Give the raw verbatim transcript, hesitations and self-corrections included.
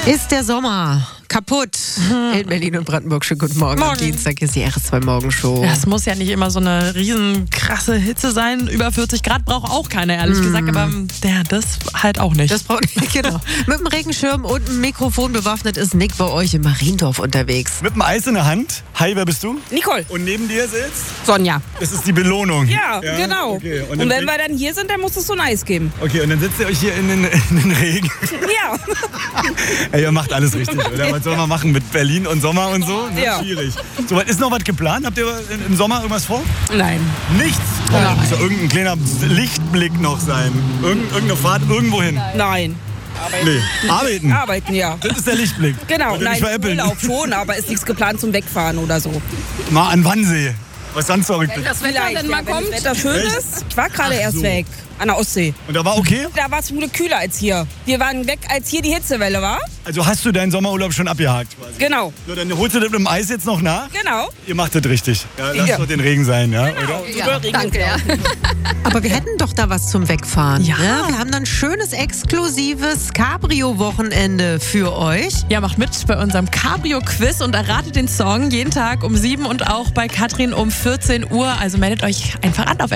Ist der Sommer kaputt? Hm. In Berlin und Brandenburg. Schönen guten Morgen. Am Morgen. Dienstag ist die R S zwei Morgenshow. Ja, es muss ja nicht immer so eine riesen krasse Hitze sein. Über vierzig Grad braucht auch keiner, ehrlich Mm. gesagt. Aber ja, das halt auch nicht. Das braucht genau. Mit dem Regenschirm und einem Mikrofon bewaffnet ist Nick bei euch in Mariendorf unterwegs. Mit dem Eis in der Hand. Hi, wer bist du? Nicole. Und neben dir sitzt? Sonja. Das ist die Belohnung. Ja, genau. Okay. Und, Und, dann, wenn wir dann hier sind, dann muss es so ein Eis geben. okay, und dann sitzt ihr euch hier in den, in den Regen. Ja. Ey, ihr macht alles richtig, oder? Was soll man machen mit Berlin und Sommer und so? Das Ja. ist schwierig. So, was ist noch was geplant? Habt ihr im Sommer irgendwas vor? Nein. Nichts? Oh, da muss ja irgendein kleiner Lichtblick noch sein. Irgend, irgendeine Fahrt irgendwo hin. Nein. Nee. Arbeiten. Arbeiten, ja. Das ist der Lichtblick. Genau. Wollt ihr Nein, nicht veräppeln? Urlaub schon, aber ist nichts geplant zum Wegfahren oder so. Mal an Wannsee. Was ganz verrückt ist. Das Vielleicht, denn mal ja, kommt. Wenn das Wetter schön Echt? ist. Ich war gerade Ach erst so. weg. An der Ostsee. Und da war okay? Da war es zum Glück kühler als hier. Wir waren weg, als hier die Hitzewelle war. Also hast du deinen Sommerurlaub schon abgehakt quasi? Genau. So, dann holst du das mit dem Eis jetzt noch nach? Genau. Ihr macht das richtig. Ja, lasst Ja. doch den Regen sein, ja? Oder? Ja, danke, ja. Aber wir hätten doch da was zum Wegfahren. Ja. Ne? Wir haben dann ein schönes, exklusives Cabrio-Wochenende für euch. Ja, macht mit bei unserem Cabrio-Quiz und erratet den Song jeden Tag um sieben und auch bei Katrin um vierzehn Uhr. Also meldet euch einfach an auf